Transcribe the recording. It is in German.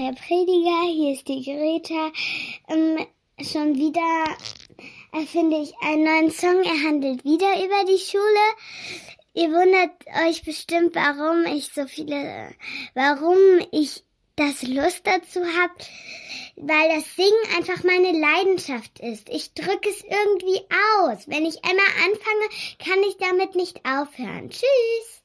der Prediger, hier ist die Greta. Schon wieder erfinde ich einen neuen Song, er handelt wieder über die Schule. Ihr wundert euch bestimmt, warum ich das Lust dazu habe, weil das Singen einfach meine Leidenschaft ist. Ich drücke es irgendwie aus. Wenn ich einmal anfange, kann ich damit nicht aufhören. Tschüss!